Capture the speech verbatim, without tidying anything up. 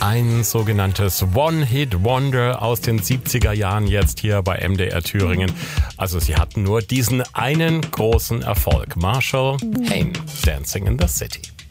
Ein sogenanntes One-Hit-Wonder aus den siebziger Jahren jetzt hier bei M D R Thüringen. Also sie hatten nur diesen einen großen Erfolg. Marshall Hayne, Dancing in the City.